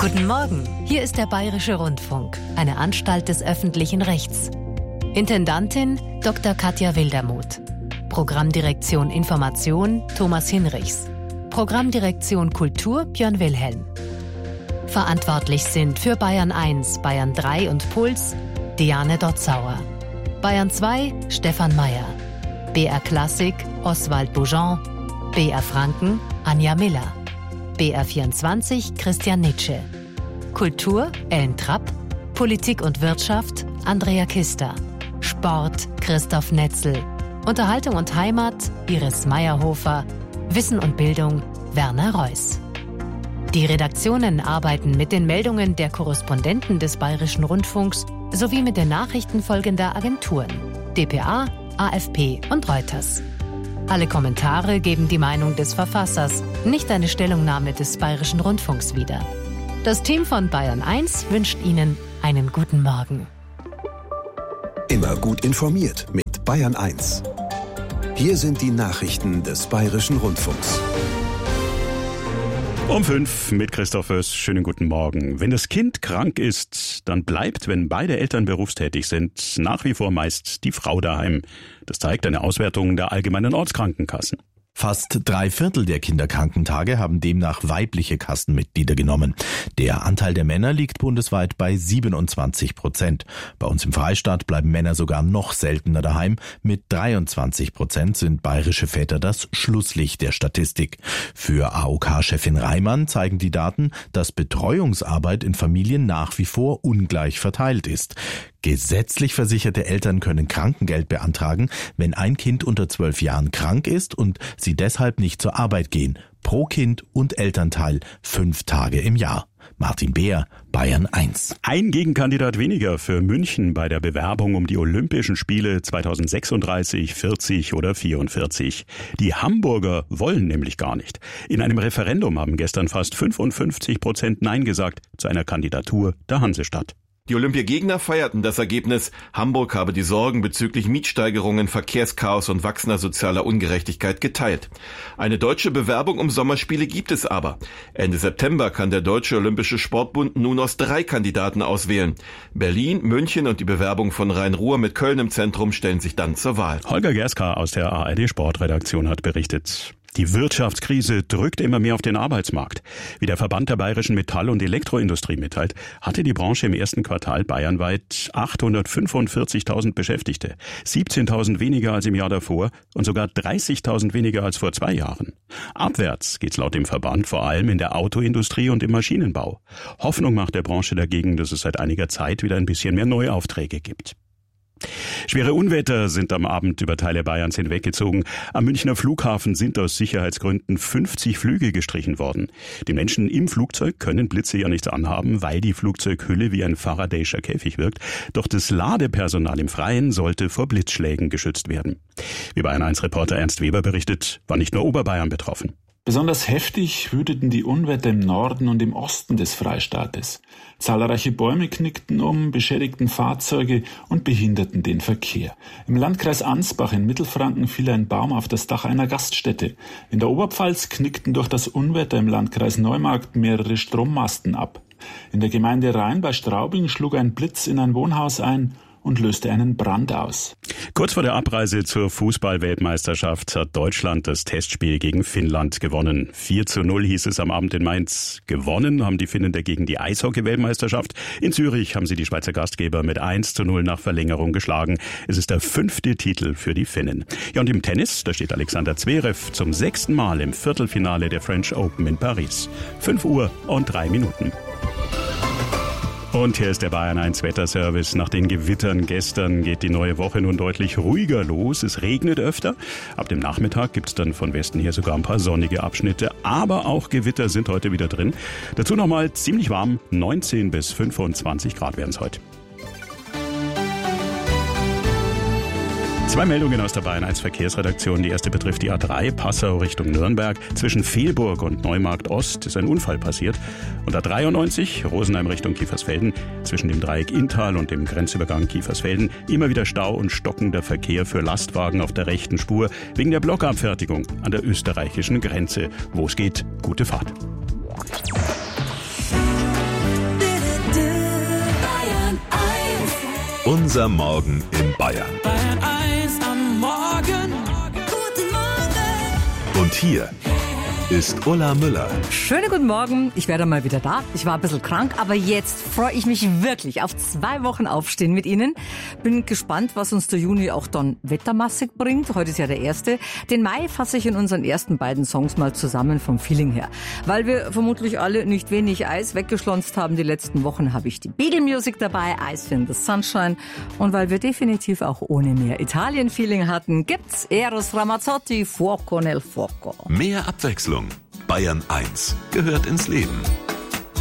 Guten Morgen, hier ist der Bayerische Rundfunk, eine Anstalt des öffentlichen Rechts. Intendantin Dr. Katja Wildermuth. Programmdirektion Information Thomas Hinrichs. Programmdirektion Kultur Björn Wilhelm. Verantwortlich sind für Bayern 1, Bayern 3 und Puls Diane Dotzauer. Bayern 2 Stefan Mayer. BR Klassik Oswald Boujon. BR Franken Anja Miller. BR 24 Christian Nitsche. Kultur Ellen Trapp. Politik und Wirtschaft Andrea Kister. Sport Christoph Netzel. Unterhaltung und Heimat Iris Meyerhofer. Wissen und Bildung Werner Reuss. Die Redaktionen arbeiten mit den Meldungen der Korrespondenten des Bayerischen Rundfunks sowie mit den Nachrichten folgender Agenturen: dpa, AFP und Reuters. Alle Kommentare geben die Meinung des Verfassers, nicht eine Stellungnahme des Bayerischen Rundfunks wieder. Das Team von Bayern 1 wünscht Ihnen einen guten Morgen. Immer gut informiert mit Bayern 1. Hier sind die Nachrichten des Bayerischen Rundfunks. Um 5 mit Christoph Oess. Schönen guten Morgen. Wenn das Kind krank ist, dann bleibt, wenn beide Eltern berufstätig sind, nach wie vor meist die Frau daheim. Das zeigt eine Auswertung der allgemeinen Ortskrankenkassen. Fast 3/4 der Kinderkrankentage haben demnach weibliche Kassenmitglieder genommen. Der Anteil der Männer liegt bundesweit bei 27%. Bei uns im Freistaat bleiben Männer sogar noch seltener daheim. Mit 23% sind bayerische Väter das Schlusslicht der Statistik. Für AOK-Chefin Reimann zeigen die Daten, dass Betreuungsarbeit in Familien nach wie vor ungleich verteilt ist. Gesetzlich versicherte Eltern können Krankengeld beantragen, wenn ein Kind unter 12 Jahren krank ist und sie deshalb nicht zur Arbeit gehen. Pro Kind und Elternteil 5 Tage im Jahr. Martin Beer, Bayern 1. Ein Gegenkandidat weniger für München bei der Bewerbung um die Olympischen Spiele 2036, 40 oder 44. Die Hamburger wollen nämlich gar nicht. In einem Referendum haben gestern fast 55% Nein gesagt zu einer Kandidatur der Hansestadt. Die Olympiagegner feierten das Ergebnis. Hamburg habe die Sorgen bezüglich Mietsteigerungen, Verkehrschaos und wachsender sozialer Ungerechtigkeit geteilt. Eine deutsche Bewerbung um Sommerspiele gibt es aber. Ende September kann der Deutsche Olympische Sportbund nun aus 3 Kandidaten auswählen. Berlin, München und die Bewerbung von Rhein-Ruhr mit Köln im Zentrum stellen sich dann zur Wahl. Holger Gerska aus der ARD Sportredaktion hat berichtet. Die Wirtschaftskrise drückt immer mehr auf den Arbeitsmarkt. Wie der Verband der bayerischen Metall- und Elektroindustrie mitteilt, hatte die Branche im ersten Quartal bayernweit 845.000 Beschäftigte, 17.000 weniger als im Jahr davor und sogar 30.000 weniger als vor 2 Jahren. Abwärts geht's laut dem Verband vor allem in der Autoindustrie und im Maschinenbau. Hoffnung macht der Branche dagegen, dass es seit einiger Zeit wieder ein bisschen mehr Neuaufträge gibt. Schwere Unwetter sind am Abend über Teile Bayerns hinweggezogen. Am Münchner Flughafen sind aus Sicherheitsgründen 50 Flüge gestrichen worden. Die Menschen im Flugzeug können Blitze ja nichts anhaben, weil die Flugzeughülle wie ein Faraday'scher Käfig wirkt. Doch das Ladepersonal im Freien sollte vor Blitzschlägen geschützt werden. Wie Bayern 1-Reporter Ernst Weber berichtet, war nicht nur Oberbayern betroffen. Besonders heftig wüteten die Unwetter im Norden und im Osten des Freistaates. Zahlreiche Bäume knickten um, beschädigten Fahrzeuge und behinderten den Verkehr. Im Landkreis Ansbach in Mittelfranken fiel ein Baum auf das Dach einer Gaststätte. In der Oberpfalz knickten durch das Unwetter im Landkreis Neumarkt mehrere Strommasten ab. In der Gemeinde Rhein bei Straubing schlug ein Blitz in ein Wohnhaus ein und löste einen Brand aus. Kurz vor der Abreise zur Fußball-Weltmeisterschaft hat Deutschland das Testspiel gegen Finnland gewonnen. 4:0 hieß es am Abend in Mainz. Gewonnen haben die Finnen dagegen die Eishockey-Weltmeisterschaft. In Zürich haben sie die Schweizer Gastgeber mit 1:0 nach Verlängerung geschlagen. Es ist der 5. Titel für die Finnen. Ja, und im Tennis, da steht Alexander Zverev zum 6. Mal im Viertelfinale der French Open in Paris. 5:03. Und hier ist der Bayern 1 Wetterservice. Nach den Gewittern gestern geht die neue Woche nun deutlich ruhiger los. Es regnet öfter. Ab dem Nachmittag gibt es dann von Westen her sogar ein paar sonnige Abschnitte. Aber auch Gewitter sind heute wieder drin. Dazu nochmal ziemlich warm. 19 bis 25 Grad werden es heute. 2 Meldungen aus der Bayern 1 Verkehrsredaktion. Die erste betrifft die A3 Passau Richtung Nürnberg. Zwischen Velburg und Neumarkt Ost ist ein Unfall passiert. Und A93 Rosenheim Richtung Kiefersfelden. Zwischen dem Dreieck Inntal und dem Grenzübergang Kiefersfelden immer wieder Stau und stockender Verkehr für Lastwagen auf der rechten Spur wegen der Blockabfertigung an der österreichischen Grenze. Wo es geht, gute Fahrt. Unser Morgen in Bayern. Bayern 1 am Morgen. Guten Morgen. Und hier ist Ulla Müller. Schönen guten Morgen, ich werde mal wieder da. Ich war ein bisschen krank, aber jetzt freue ich mich wirklich auf 2 Wochen Aufstehen mit Ihnen. Bin gespannt, was uns der Juni auch dann wettermassig bringt. Heute ist ja der 1. Den Mai fasse ich in unseren ersten beiden Songs mal zusammen vom Feeling her. Weil wir vermutlich alle nicht wenig Eis weggeschlonzt haben die letzten Wochen, habe ich die Beatle Music dabei, Ice in the Sunshine. Und weil wir definitiv auch ohne mehr Italien-Feeling hatten, gibt's Eros Ramazzotti, Fuoco nel Fuoco. Mehr Abwechslung. Bayern 1 gehört ins Leben.